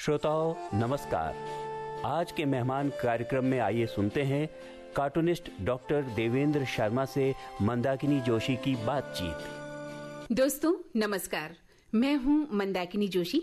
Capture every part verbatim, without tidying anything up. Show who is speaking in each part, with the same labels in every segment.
Speaker 1: श्रोताओं नमस्कार। आज के मेहमान कार्यक्रम में आइए सुनते हैं कार्टूनिस्ट डॉक्टर देवेंद्र शर्मा से मंदाकिनी जोशी की बातचीत।
Speaker 2: दोस्तों नमस्कार, मैं हूं मंदाकिनी जोशी।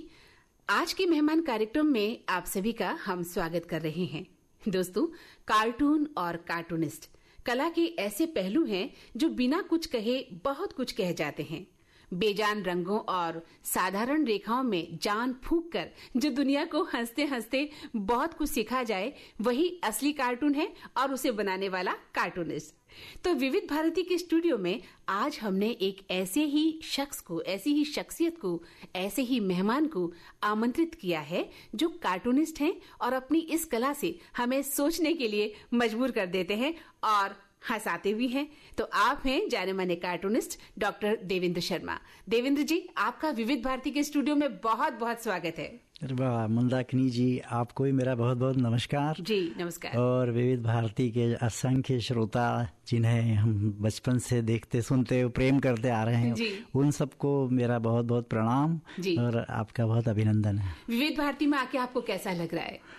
Speaker 2: आज के मेहमान कार्यक्रम में आप सभी का हम स्वागत कर रहे हैं। दोस्तों, कार्टून और कार्टूनिस्ट कला के ऐसे पहलू हैं जो बिना कुछ कहे बहुत कुछ कह जाते हैं। बेजान रंगों और साधारण रेखाओं में जान फूंक कर जो दुनिया को हंसते हंसते बहुत कुछ सिखा जाए, वही असली कार्टून है और उसे बनाने वाला कार्टूनिस्ट। तो विविध भारती के स्टूडियो में आज हमने एक ऐसे ही शख्स को, ऐसी ही शख्सियत को, ऐसे ही मेहमान को आमंत्रित किया है जो कार्टूनिस्ट हैं और अपनी इस कला से हमें सोचने के लिए मजबूर कर देते हैं और हंसाते भी हैं। तो आप हैं जाने माने कार्टूनिस्ट डॉक्टर देवेंद्र शर्मा। देवेंद्र जी, आपका विविध भारती के स्टूडियो में बहुत बहुत स्वागत है।
Speaker 3: अरे वाह मंदाकिनी जी, आपको भी मेरा बहुत बहुत नमस्कार।
Speaker 2: जी नमस्कार।
Speaker 3: और विविध भारती के असंख्य श्रोता जिन्हें हम बचपन से देखते सुनते प्रेम करते आ रहे हैं, उन सबको मेरा बहुत बहुत प्रणाम और आपका बहुत अभिनंदन है।
Speaker 2: विविध भारती में आके आपको कैसा लग रहा है?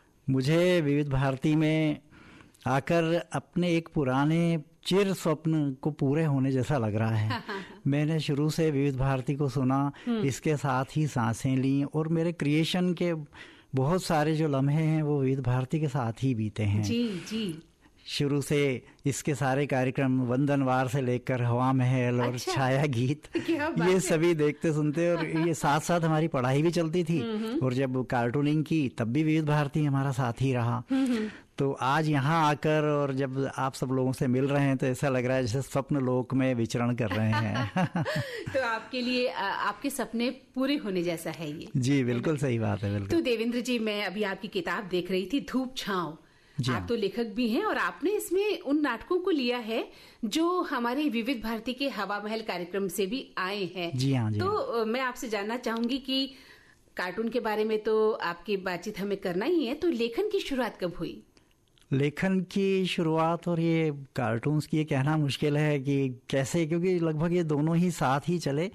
Speaker 3: मुझे विविध भारती में आकर अपने एक पुराने चिर स्वप्न को पूरे होने जैसा लग रहा है। मैंने शुरू से विविध भारती को सुना, इसके साथ ही सांसें ली और मेरे क्रिएशन के बहुत सारे जो लम्हे हैं वो विविध भारती के साथ ही बीते हैं।
Speaker 2: जी जी।
Speaker 3: शुरू से इसके सारे कार्यक्रम वंदनवार से लेकर हवा महल और अच्छा, छाया गीत, ये सभी देखते सुनते और ये साथ साथ हमारी पढ़ाई भी चलती थी और जब कार्टूनिंग की तब भी विविध भारती हमारा साथ ही रहा। तो आज यहाँ आकर और जब आप सब लोगों से मिल रहे हैं तो ऐसा लग रहा है जैसे स्वप्न लोक में विचरण कर रहे हैं।
Speaker 2: तो आपके लिए आपके सपने पूरे होने जैसा है ये।
Speaker 3: जी बिल्कुल सही बात है। बिल्कुल।
Speaker 2: तो देवेंद्र जी, मैं अभी आपकी किताब देख रही थी, धूप छांव। आप तो लेखक भी हैं और आपने इसमें उन नाटकों को लिया है जो हमारे विविध भारती के हवा महल कार्यक्रम से भी आए हैं।
Speaker 3: जी हाँ, जी
Speaker 2: तो
Speaker 3: हाँ।
Speaker 2: मैं आपसे जानना चाहूंगी कि कार्टून के बारे में तो आपकी बातचीत हमें करना ही है, तो लेखन की शुरुआत कब हुई?
Speaker 3: लेखन की शुरुआत और ये कार्टून्स की ये कहना मुश्किल है कि कैसे, क्योंकि लगभग ये दोनों ही साथ ही चले।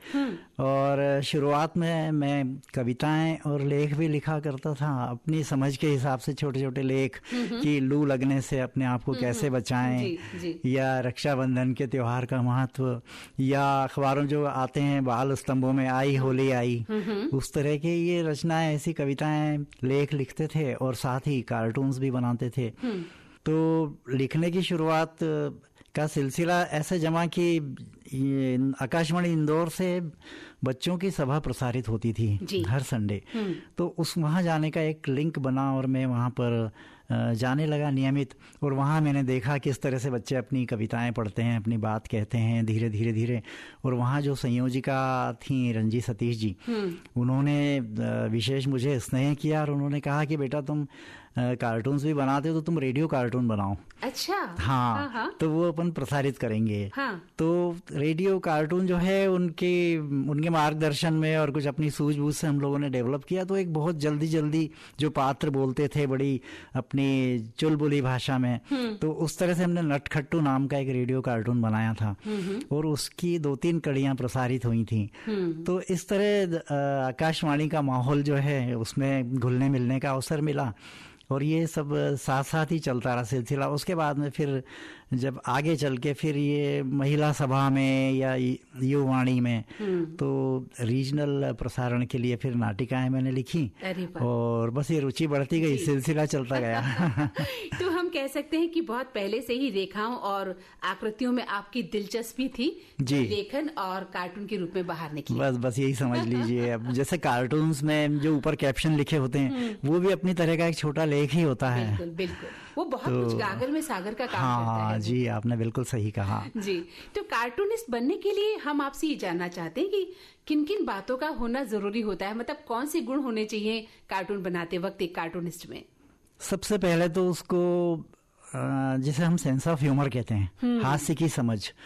Speaker 3: और शुरुआत में मैं कविताएं और लेख भी लिखा करता था अपनी समझ के हिसाब से, छोटे छोटे लेख कि लू लगने से अपने आप को कैसे बचाएं, जी, जी। या रक्षाबंधन के त्योहार का महत्व, या अखबारों जो आते हैं बाल स्तंभों में आई होली आई, उस तरह के ये रचनाएं, ऐसी कविताएं लेख लिखते थे और साथ ही कार्टून्स भी बनाते थे। तो लिखने की शुरुआत का सिलसिला ऐसे जमा कि आकाशवाणी इंदौर से बच्चों की सभा प्रसारित होती थी हर संडे। तो उस वहाँ जाने का एक लिंक बना और मैं वहाँ पर जाने लगा नियमित। और वहाँ मैंने देखा किस तरह से बच्चे अपनी कविताएं पढ़ते हैं, अपनी बात कहते हैं धीरे धीरे धीरे। और वहाँ जो संयोजिका थी रंजी सतीश जी, उन्होंने विशेष मुझे स्नेह किया और उन्होंने कहा कि बेटा तुम कार्टून्स भी बनाते हो तो तुम रेडियो कार्टून बनाओ।
Speaker 2: अच्छा।
Speaker 3: हाँ,
Speaker 2: हाँ, हाँ।
Speaker 3: तो वो अपन प्रसारित करेंगे।
Speaker 2: हाँ।
Speaker 3: तो रेडियो कार्टून जो है उनके उनके मार्गदर्शन में और कुछ अपनी सूझबूझ से हम लोगों ने डेवलप किया। तो एक बहुत जल्दी जल्दी जो पात्र बोलते थे बड़ी अपनी चुलबुली भाषा में, तो उस तरह से हमने नटखट्टू नाम का एक रेडियो कार्टून बनाया था और उसकी दो तीन कड़ियां प्रसारित हुई थी। तो इस तरह आकाशवाणी का माहौल जो है उसमें घुलने मिलने का अवसर मिला और ये सब साथ साथ ही चलता रहा सिलसिला। उसके बाद में फिर जब आगे चल के फिर ये महिला सभा में या युवाणी में तो रीजनल प्रसारण के लिए फिर नाटिकाएं मैंने लिखी और बस ये रुचि बढ़ती गई, सिलसिला चलता गया।
Speaker 2: तो हम कह सकते हैं कि बहुत पहले से ही रेखाओं और आकृतियों में आपकी दिलचस्पी थी जी, लेखन और कार्टून के रूप में बाहर निकली।
Speaker 3: बस बस यही समझ लीजिए। अब जैसे कार्टून्स में जो ऊपर कैप्शन लिखे होते हैं वो भी अपनी तरह का एक छोटा लेख ही होता है।
Speaker 2: बिल्कुल बिल्कुल, वो बहुत तो, कुछ गागर में सागर का काम
Speaker 3: हाँ,
Speaker 2: करता है।
Speaker 3: जी आपने बिल्कुल सही कहा।
Speaker 2: जी, तो कार्टूनिस्ट बनने के लिए हम आपसे ये जानना चाहते हैं कि किन किन बातों का होना जरूरी होता है, मतलब कौन से गुण होने चाहिए कार्टून बनाते वक्त एक कार्टूनिस्ट में?
Speaker 3: सबसे पहले तो उसको जिसे हम सेंस ऑफ ह्यूमर कहते हैं, हास्य की समझ,